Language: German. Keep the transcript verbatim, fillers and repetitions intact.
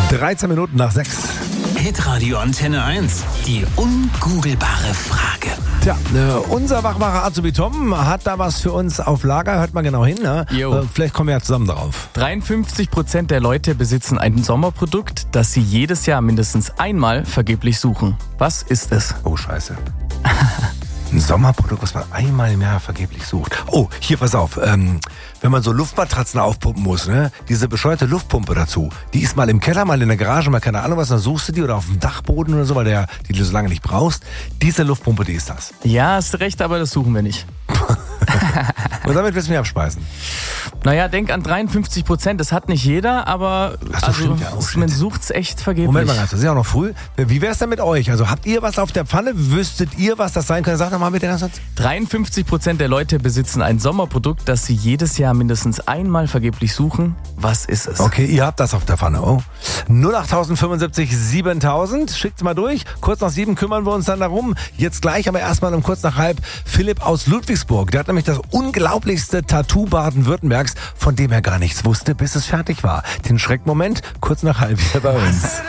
dreizehn Minuten nach sechs. Hitradio Antenne eins. Die ungoogelbare Frage. Tja, äh, unser Wachmacher Azubi Tom hat da was für uns auf Lager. Hört mal genau hin. Ne? Äh, vielleicht kommen wir ja zusammen drauf. dreiundfünfzig Prozent der Leute besitzen ein Sommerprodukt, das sie jedes Jahr mindestens einmal vergeblich suchen. Was ist es? Oh, scheiße. Ein Sommerprodukt, was man einmal im Jahr vergeblich sucht. Oh, hier, pass auf. Ähm, wenn man so Luftmatratzen aufpumpen muss, ne, diese bescheuerte Luftpumpe dazu, die ist mal im Keller, mal in der Garage, mal keine Ahnung was, dann suchst du die oder auf dem Dachboden oder so, weil der, die du so lange nicht brauchst. Diese Luftpumpe, die ist das. Ja, hast recht, aber das suchen wir nicht. Und damit willst du mich abspeisen. Naja, denk an dreiundfünfzig Prozent. Das hat nicht jeder, aber Ach so, also, stimmt ja auch. man sucht's echt vergeblich. Moment mal ganz, das ist ja auch noch früh. Wie wär's denn mit euch? Also habt ihr was auf der Pfanne? Wüsstet ihr, was das sein könnte? Sag doch mal bitte den Satz. dreiundfünfzig Prozent der Leute besitzen ein Sommerprodukt, das sie jedes Jahr mindestens einmal vergeblich suchen. Was ist es? Okay, ihr habt das auf der Pfanne, oh. null acht fünfundsiebzig siebentausend, schickt's mal durch. Kurz nach sieben kümmern wir uns dann darum. Jetzt gleich, aber erstmal um kurz nach halb, Philipp aus Ludwigsburg. Der hat nämlich das unglaublichste Tattoo Baden-Württembergs, von dem er gar nichts wusste, bis es fertig war. Den Schreckmoment kurz nach halb hier bei uns.